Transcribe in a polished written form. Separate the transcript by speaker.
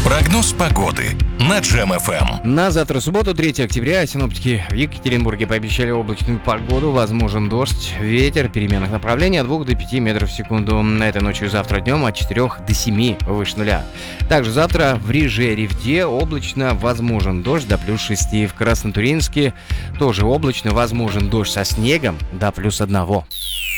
Speaker 1: Прогноз погоды на Джем ФМ.
Speaker 2: На завтра, субботу, 3 октября, синоптики в Екатеринбурге пообещали облачную погоду, возможен дождь, ветер переменных направлений от 2 до 5 метров в секунду. Этой ночью и завтра днем от 4 до 7 выше нуля. Также завтра в Риже, Ревде облачно, возможен дождь до плюс 6. В Краснотурьинске тоже облачно, возможен дождь со снегом до плюс 1.